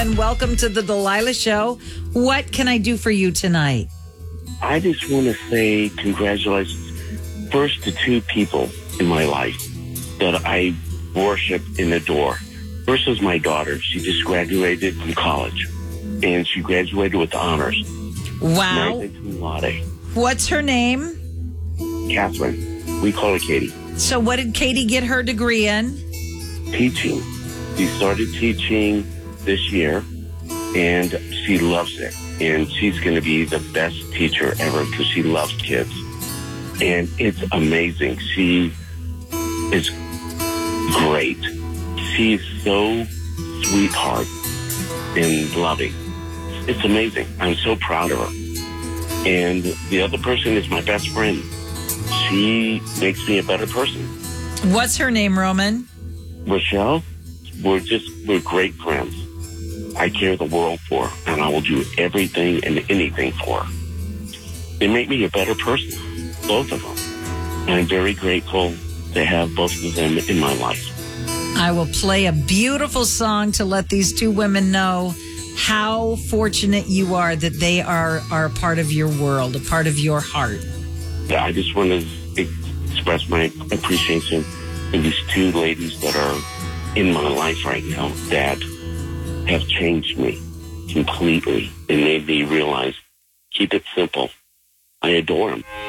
And welcome to the Delilah Show. What can I do for you tonight? I just want to say congratulations first to two people in my life that I worship and adore. First is my daughter. She just graduated from college, and she graduated with honors. Wow. Magna cum laude. What's her name? Catherine. We call her Katie. So what did Katie get her degree in? Teaching. She started teaching this year, and she loves it. And she's going to be the best teacher ever because she loves kids. And it's amazing. She is great. She's so sweetheart and loving. It's amazing. I'm so proud of her. And the other person is my best friend. She makes me a better person. What's her name, Roman? Rochelle, we're great friends. I care the world for her, and I will do everything and anything for her. They make me a better person, both of them. And I'm very grateful to have both of them in my life. I will play a beautiful song to let these two women know how fortunate you are that they are a part of your world, a part of your heart. Yeah, I just want to express my appreciation for these two ladies that are in my life right now that have changed me completely and made me realize, keep it simple. I adore them.